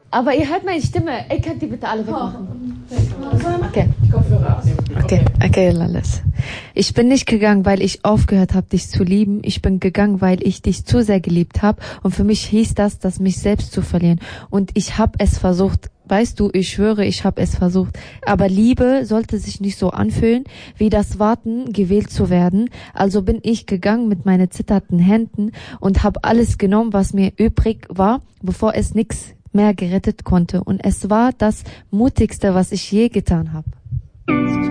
Aber ihr hört meine Stimme. Ey, könnt ihr bitte alle wegmachen? Okay. Okay, alles. Ich bin nicht gegangen, weil ich aufgehört habe, dich zu lieben. Ich bin gegangen, weil ich dich zu sehr geliebt habe. Und für mich hieß das mich selbst zu verlieren. Und ich habe es versucht. Weißt du, ich schwöre, ich habe es versucht. Aber Liebe sollte sich nicht so anfühlen, wie das Warten, gewählt zu werden. Also bin ich gegangen mit meinen zitternden Händen und habe alles genommen, was mir übrig war, bevor es nichts mehr gerettet konnte. Und es war das Mutigste, was ich je getan habe.